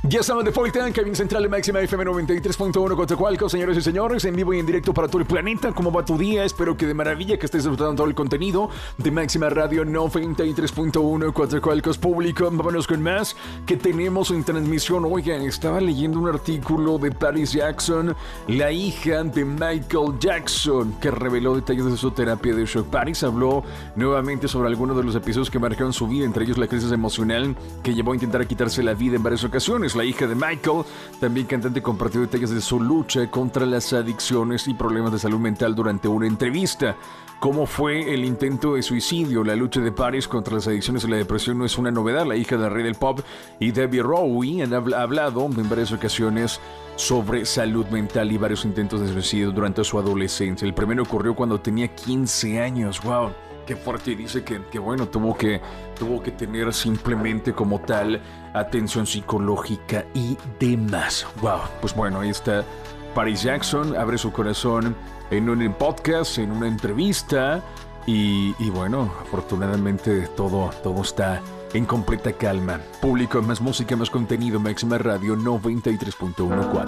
Ya estamos de vuelta en Cabina Central de Máxima FM 93.1 Coatzacoalcos, señores y señores, en vivo y en directo para todo el planeta. ¿Cómo va tu día? Espero que de maravilla, que estés disfrutando todo el contenido de Máxima Radio 93.1 Coatzacoalcos público. Vámonos con más que tenemos en transmisión. Oigan, estaba leyendo un artículo de Paris Jackson, la hija de Michael Jackson, que reveló detalles de su terapia de shock. Paris habló nuevamente sobre algunos de los episodios que marcaron su vida, entre ellos la crisis emocional que llevó a intentar quitarse la vida en varias ocasiones. La hija de Michael, también cantante, compartió detalles de su lucha contra las adicciones y problemas de salud mental durante una entrevista. ¿Cómo fue el intento de suicidio? La lucha de Paris contra las adicciones y la depresión no es una novedad. La hija del rey del pop y Debbie Rowe han hablado en varias ocasiones sobre salud mental y varios intentos de suicidio durante su adolescencia. El primero ocurrió cuando tenía 15 años. ¡Wow! Qué fuerte. Y dice que bueno, tuvo que tener simplemente como tal atención psicológica y demás. Wow, pues bueno, ahí está Paris Jackson, abre su corazón en un podcast, en una entrevista y bueno, afortunadamente todo está en completa calma. Público, más música, más contenido, Máxima Radio 93.1.